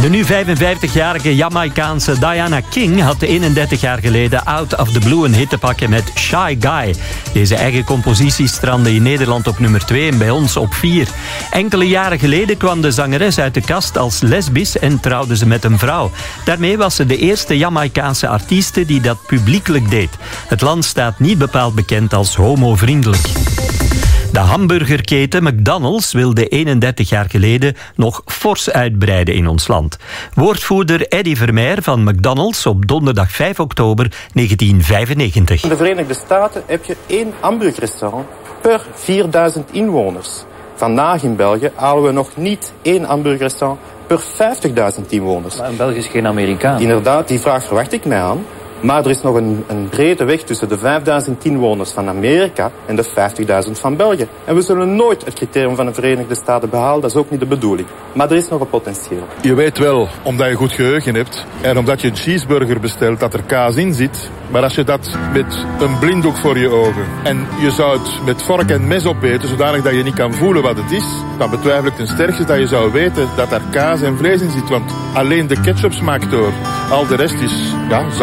De nu 55-jarige Jamaicaanse Diana King had 31 jaar geleden Out of the Blue een hit te pakken met Shy Guy. Deze eigen compositie strandde in Nederland op nummer 2 en bij ons op 4. Enkele jaren geleden kwam de zangeres uit de kast als lesbisch en trouwde ze met een vrouw. Daarmee was ze de eerste Jamaicaanse artieste die dat publiekelijk deed. Het land staat niet bepaald bekend als homovriendelijk. De hamburgerketen McDonald's wilde 31 jaar geleden nog fors uitbreiden in ons land. Woordvoerder Eddy Vermeer van McDonald's op donderdag 5 oktober 1995. In de Verenigde Staten heb je 1 hamburgerrestaurant per 4000 inwoners. Vandaag in België halen we nog niet 1 hamburgerrestaurant per 50.000 inwoners. Maar België is geen Amerikaan. Inderdaad, die vraag verwacht ik mij aan. Maar er is nog een brede weg tussen de 5000 inwoners van Amerika en de 50.000 van België. En we zullen nooit het criterium van de Verenigde Staten behalen, dat is ook niet de bedoeling. Maar er is nog een potentieel. Je weet wel, omdat je goed geheugen hebt en omdat je een cheeseburger bestelt, dat er kaas in zit. Maar als je dat met een blinddoek voor je ogen en je zou het met vork en mes opeten, zodanig dat je niet kan voelen wat het is, dan betwijfel ik ten sterkste dat je zou weten dat er kaas en vlees in zit. Want alleen de ketchup smaakt door. Al de rest is, ja,